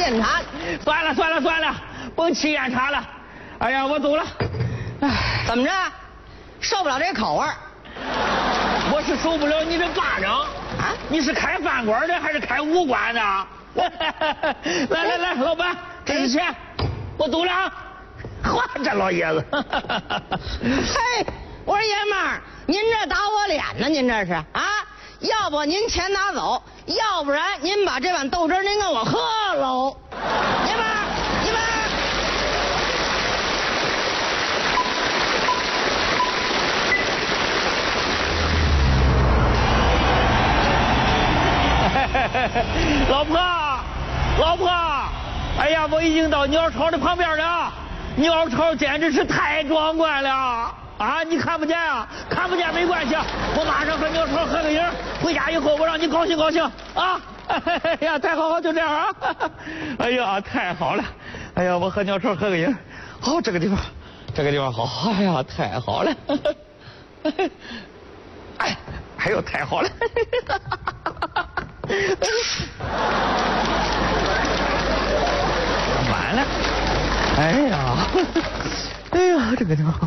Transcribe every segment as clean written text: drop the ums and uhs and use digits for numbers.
检查。 算了，甭沏烟茶了。哎呀，我走了。 怎么着？受不了这口味儿？ 我是受不了你这巴掌啊！你是开饭馆的还是开武馆的？来，老板，这是钱，我走了啊！嚯，这老爷子！ 嘿，我说爷们儿，您这打我脸呢？您这是啊？要不您钱拿走，要不然您把这碗豆汁您给我喝喽。爷们儿，爷们儿。老婆，哎呀，我已经到鸟巢的旁边了。鸟巢简直是太壮观了啊！你看不见啊？看不见没关系，我马上和鸟巢合个影，回家以后我让你高兴高兴啊！哎呀，太好，就这样啊！哎呀，太好了！哎呀，我和鸟巢合个影，好，这个地方好，哎呀，太好了！哎呦，太好了！完了！哎呀，这个地方，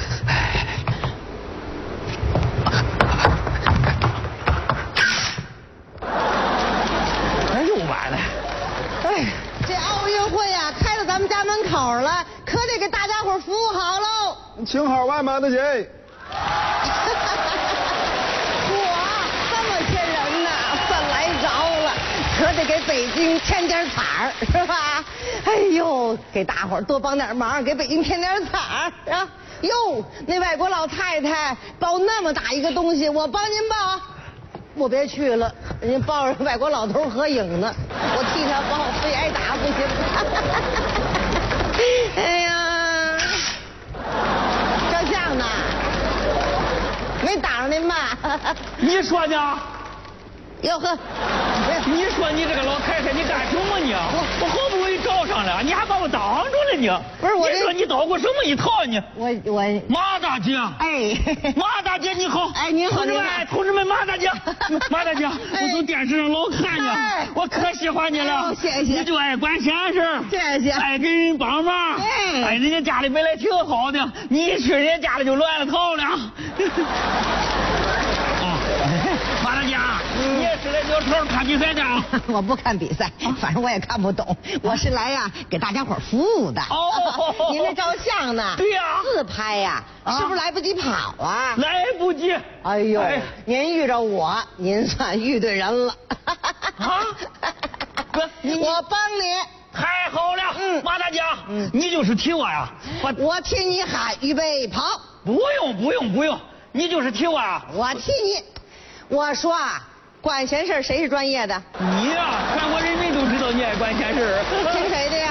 又完了！哎， 这奥运会啊，开到咱们家门口了，可得给大家伙服务好喽。 请好外卖的姐。 可得给北京添点彩儿，是吧？哎呦，给大伙儿多帮点忙，给北京添点彩儿啊！哟，那外国老太太抱那么大一个东西，我帮您抱啊！我别去了，人家抱着外国老头合影呢，我替他抱，非挨打不行。哎呀，照相呢，没挡着您吧？ 你说呢？ 哟呵， 你说你这个老太太，你干什么你？我好不容易找上了，你还把我挡住了你？ 不是我， 你说你捣鼓什么一套你？ 我马大姐，马大姐你好， 您好， 同志们，马大姐，我从电视上老看你，我可喜欢你了， 谢谢， 你就爱管闲事， 谢谢， 爱给人帮忙，人家家里本来挺好的，你一去人家家里就乱了套了。马大姐，你也是来鸟巢看比赛的啊？ 我不看比赛，反正我也看不懂。我是来呀给大家伙服务的。 哦， 您这照相呢？ 对呀， 自拍呀，是不是来不及跑啊？ 来不及。 哎呦，您遇着我，您算遇对人了。 啊？ 我帮你。 太好了，马大姐，你就是替我呀？ 我替你喊，预备跑。 不用，你就是替我啊？ 我替你。我说啊，管闲事谁是专业的？ 你呀，全国人民都知道你爱管闲事。 听谁的呀？